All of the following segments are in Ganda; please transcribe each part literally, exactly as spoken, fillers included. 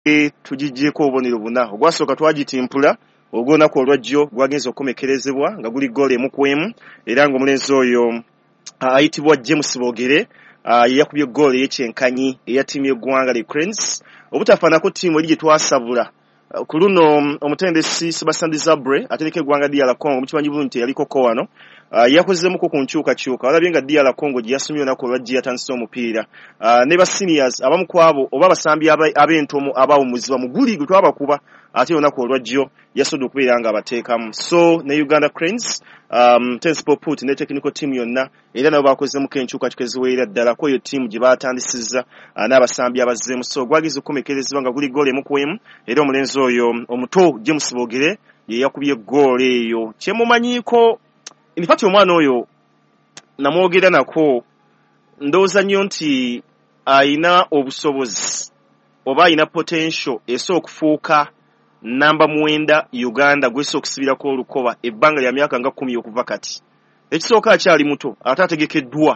tugijjeko obubonero buna. Ogwasooka twagitimpula ogw'olunaku olwajjo gwagenza okukomekerezebwa nga guli ggoolo emu ku emu era ng'omulenzi oyo ayitibwa James Bogere yakubye ggoolo ey'ekyenkanyi eya ttiimu y'eggwanga le Cranes obutafaanako ttiimu eri gye twasabula ku luno omutendesi Sebastian Desabre atereka eggwanga D R Congo mukimanyi bulungi yaliko ko wano yakozemuko ku nkyukakyuka alabye nga D R Congo gye yasomye olunaku olwajjo yatandise omupiira ne ba seniors abamu ku abo oba abasambi ab'entomo abawumuzibwa mu guli gwe twabakuba ate olunaku olwajjo yasobodde okubeera nga abateekamu so ne Uganda Cranes um, Tensport Put ne technical team yonna era nabo bakozemuko enkyukakyuka eziweera ddala ko eyo ttiimu gye baatandisizza n'abasambi abazzeemu so gwageza okukomekerezebwa nga guli ggoolo emu ku emu era omulenzi oyo omuto James Bogere ye yakubye ggoolo eyo kyemumanyiiko inifati omwana oyo namwogera nako ndowooza nnyo nti ayina obusobozi oba ayina potential esa okufuuka namba mwenda Uganda gwesa okusibirako olukoba ebbanga lya myaka nga kkumi okuva kati ekisooka akyali muto ate ategekeddwa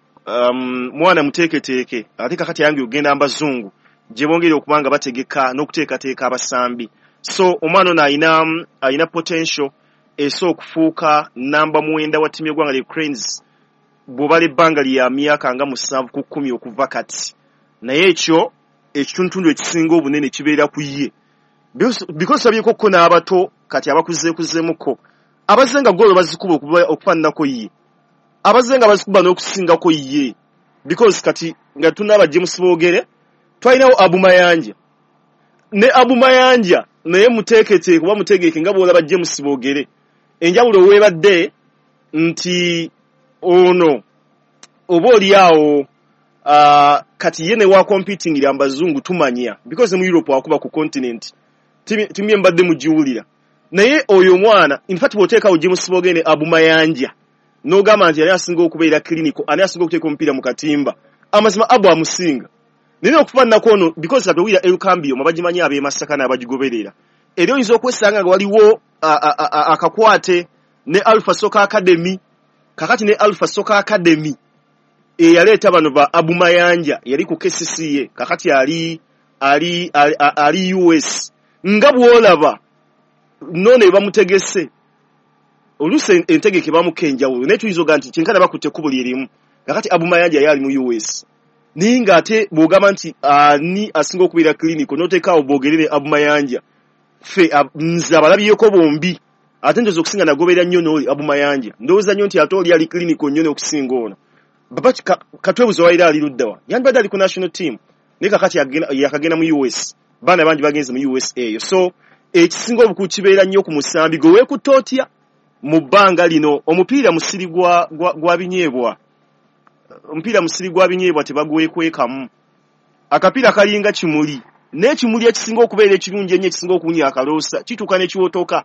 um, mwana muteeketeeke ate kakati yange ogenda mbazungu gye bongere okubanga bategeka n'okuteekateeka abasambi so omwana ono ayina ayina potential esa okufuuka namba mwenda wa ttiimu y'eggwanga le Cranes bw'obala ebbanga lya myaka nga musanvu ku kkumi okuva kati naye ekyo ekitundutundu ekisinga obunene kibeera ku ye because sabyeko ko n'abato kati abakuzeekuzeemuko abazenga ggoolo bazikuba okufaananako ye abazenga bazikuba n'okusingako ye because kati nga tunaaba James Bogere twalinawo Abumayanja ne Abumayanja naye muteeketeeke kuba mutegeke nga bw'olaba James Bogere enjawulo weebadde nti ono oba oliawo uh, kati ye ne wa competing ya mbazungu tumanya because mu Europe wakuba ku continent timye mbadde mujiwulira naye oyo mwana in fact boteekawo James Bogere ne Abumayanja n'ogamba nti yali asinga okubeera clinical ani asinga okuteeka omupiira mu katimba amazima Abu amusinga nina okufaananako ono because katowira Elkambio mabagimanya ab'e Masaka n'abagigoberera era oyinza okwesanga nga waliwo akakwate ne Alpha Soccer Academy kakati ne Alpha Soccer Academy eyaleeta bano ba Abumayanja yali ku K C C ye kakati ali ali ali, ali U S nga bwolaba none bamutegese oluse entegeke bamukenjawulo ne tuyizoga nti kinkana bakutte kubo lyerimu kakati Abumayanja yali mu U S ninga ate bwogamba nti ani asinga okubeera clinical notekawo Bogere ne Abumayanja fe nze abalabyeko bombi ate ndoza okusinga nagoberera nnyo n'oli Abumayanja ndowooza nnyo nti ate oli ali clinical nnyo n'okusinga ono babaki katwebuzo waira ali luddawa yandibadde ali ku national team naye kakati yakagenda mu U S baana bangi bagenze mu U S eyo so ekisinga obukulu kibeera nnyo ku musambi gwe weekutootya mu bbanga lino omupiira musiri gwa, gwa, gwa binyeebwa omupiira musiri gwa binyeebwa tebagwekwekamu akapiira kalinga kimuli n'ekimuli ekisinga okubeera ekirungi ennyo ekisinga okuwunya akaloosa kituuka n'ekiwotoka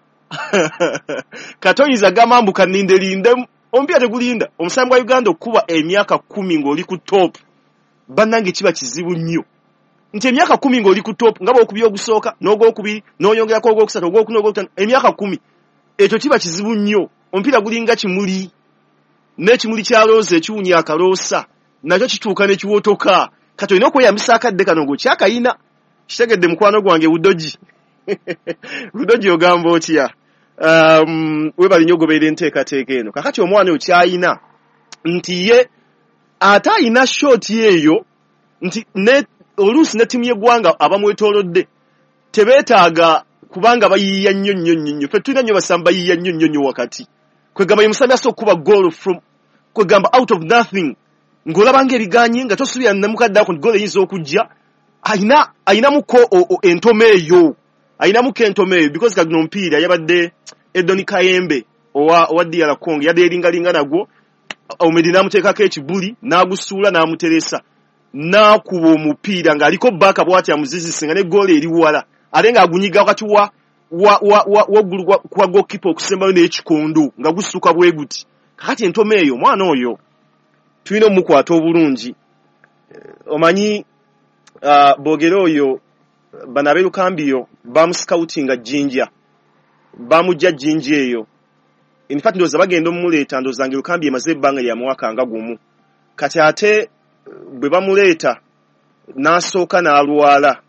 katoyiza gamambuka nindelinde omupiira tegulinda omusambi gwa Uganda okuba emyaka kkumi ng'oli ku top bannange kiba kizibu nnyo nti emyaka kkumi ng'oli ku top nga bw'okubya ogusooka n'ogwokubiri n'oyongerako ogwokusatu ogwokuna ogwokutaano emyaka kkumi ekyo kiba kizibu nnyo omupiira gulinga kimuli n'ekimuli kya looza ekiwunya akaloosa nakyo kituuka n'ekiwotoka kati olina okweyambisa akadde kano ng'okyakayina kitegedde mukwano gwange budogi budogi ogamba otya um, webali nnyo ogoberera enteekateeka eno kakati omwana oyo kyayina nti ye ate ayina shoti eyo nti ne oluusi ne ttiimu y'eggwanga abamwetoolodde tebeetaaga kubanga bayiiya nnyo nnyo nnyo ffe tulina nnyo basambi bayiiya nnyo nnyo nnyo wakati kwegamba ye musambi asobola okukuba goal from kwegamba out of nothing ng'olaba ng'ebiganye nga tosubira namukadde ako nti goal eyinza okujja ayina ayinamuko entome eyo ayinamuko entome eyo because kagino omupiira yabadde Edoni Kayembe owa owa D R Congo yadde eringalinga nagwo omedi n'amuteekako ekibuli n'agusuula n'amuteresa n'akuba omupiira ng'aliko bbaka bw'ati amuzizise nga ne goal eri wala ate ng'agunyiga wakati wa waggulu kwa goalkeeper okusembayo n'ekikondo nga gusuka bwe guti kakati entome eyo omwana oyo tulina omukwata obulungi omanyi uh, Bogere oyo bano ab'Elukambio bamuscoutinga Jinja bamujja Jinja eyo in fact ndoza bagenda omuleeta ndoza nga Elukambio emaze ebbanga lya mwaka nga gumu kati ate bwe bamuleeta n'asooka n'alwala